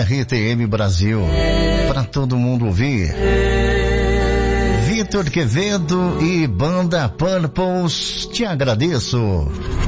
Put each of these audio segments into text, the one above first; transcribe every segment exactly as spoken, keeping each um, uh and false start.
R T M Brasil, para todo mundo ouvir. Vitor Quevedo e Banda Purples, te agradeço.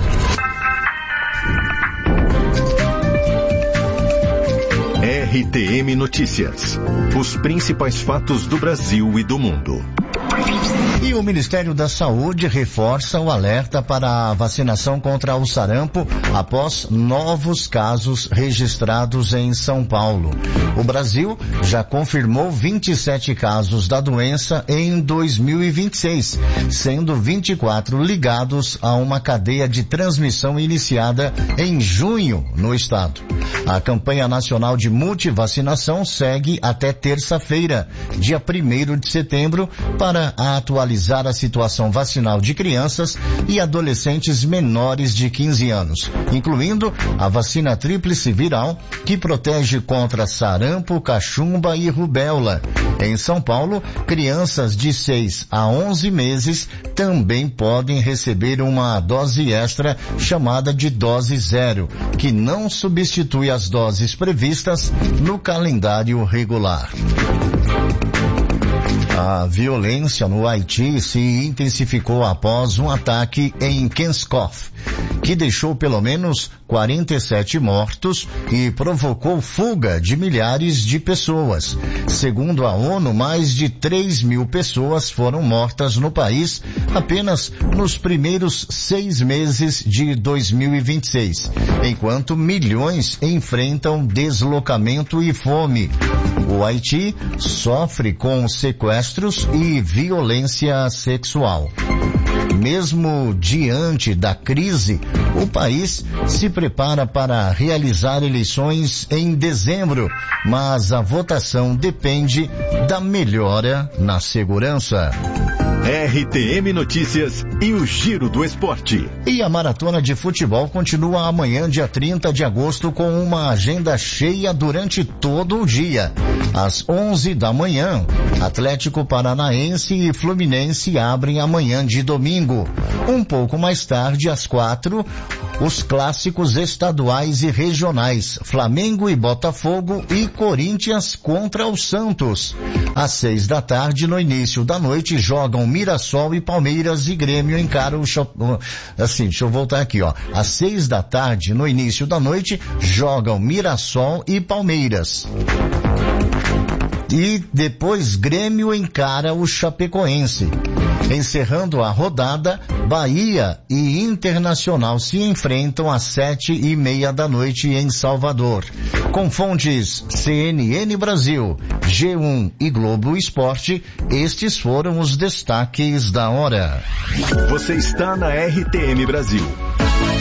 R T M Notícias. Os principais fatos do Brasil e do mundo. E o Ministério da Saúde reforça o alerta para a vacinação contra o sarampo após novos casos registrados em São Paulo. O Brasil já confirmou vinte e sete casos da doença em dois mil e vinte e seis, sendo vinte e quatro ligados a uma cadeia de transmissão iniciada em junho no estado. A campanha nacional de multivacinação segue até terça-feira, dia primeiro de setembro, para atualizar a situação vacinal de crianças e adolescentes menores de quinze anos, incluindo a vacina tríplice viral, que protege contra sarampo, cachumba e rubéola. Em São Paulo, crianças de seis a onze meses também podem receber uma dose extra chamada de dose zero, que não substitui as doses previstas no calendário regular. A violência no Haiti se intensificou após um ataque em Kenskoff, que deixou pelo menos quarenta e sete mortos e provocou fuga de milhares de pessoas. Segundo a ONU, mais de três mil pessoas foram mortas no país apenas nos primeiros seis meses de dois mil e vinte e seis, enquanto milhões enfrentam deslocamento e fome. O Haiti sofre com sequestros e violência sexual. Mesmo diante da crise, o país se prepara para realizar eleições em dezembro, mas a votação depende da melhora na segurança. R T M Notícias e o Giro do Esporte. E a maratona de futebol continua amanhã, dia trinta de agosto, com uma agenda cheia durante todo o dia. Às onze da manhã, Atlético Paranaense e Fluminense abrem amanhã de domingo. Um pouco mais tarde, às quatro, os clássicos estaduais e regionais, Flamengo e Botafogo e Corinthians contra o Santos. Às seis da tarde, no início da noite, jogam Mirassol e Palmeiras e Grêmio encaram o... Assim, deixa eu voltar aqui, ó. Às seis da tarde, no início da noite, jogam Mirassol e Palmeiras. E depois Grêmio encara o Chapecoense. Encerrando a rodada, Bahia e Internacional se enfrentam às sete e meia da noite em Salvador. Com fontes C N N Brasil, G um e Globo Esporte, estes foram os destaques da hora. Você está na R T M Brasil.